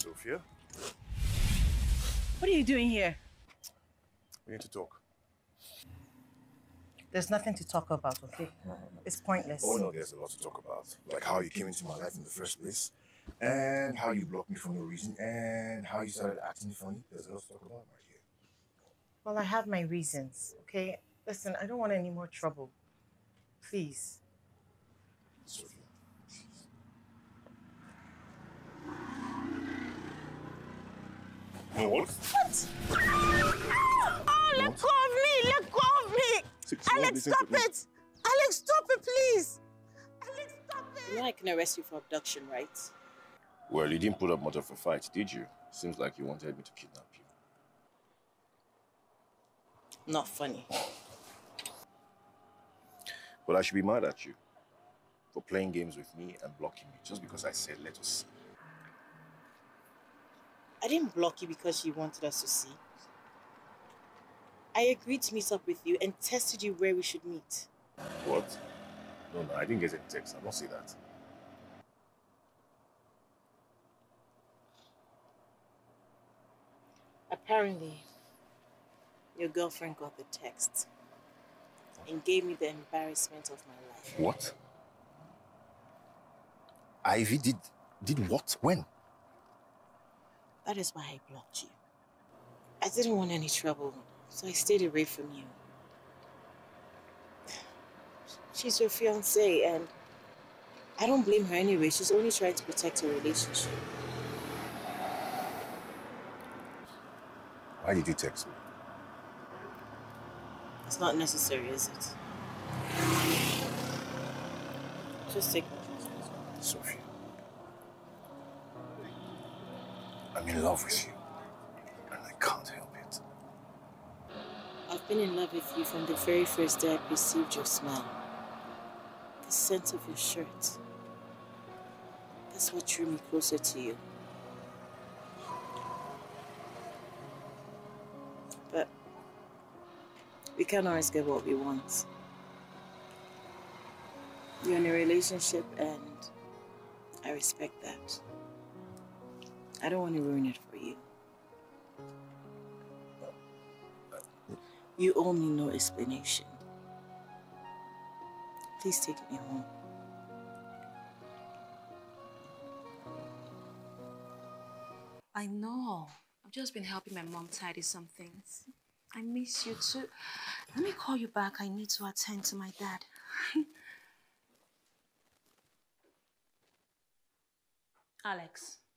Sophia. What are you doing here? We need to talk. There's nothing to talk about, okay? It's pointless. Oh no, there's a lot to talk about. Like how you came into my life in the first place, and how you blocked me for no reason, and how you started acting funny. There's a lot to talk about, my dear. Well, I have my reasons, okay? Listen, I don't want any more trouble. Please. Sophia, please. No, what? What? Oh, let go of me! Let go of me! Alex, stop it! Alex, stop it, please! Alex, stop it! You know I can arrest you for abduction, right? Well, you didn't put up much of a fight, did you? Seems like you wanted me to kidnap you. Not funny. But I should be mad at you for playing games with me and blocking me just because I said let us see. I didn't block you because you wanted us to see. I agreed to meet up with you and tested you where we should meet. What? No, I didn't get any text. I don't see that. Apparently, your girlfriend got the text and gave me the embarrassment of my life. What? Ivy did what? When? That is why I blocked you. I didn't want any trouble, so I stayed away from you. She's your fiancée, and I don't blame her anyway. She's only trying to protect her relationship. Why did you text me? It's not necessary, is it? Just take my trust. Sophia, I'm in love with you, and I can't help it. I've been in love with you from the very first day I perceived your smile. The scent of your shirt. That's what drew me closer to you. But we can't always get what we want. You're in a relationship and I respect that. I don't want to ruin it for you. You owe me no explanation. Please take me home. I know. I've just been helping my mom tidy some things. I miss you too. Let me call you back. I need to attend to my dad. Alex.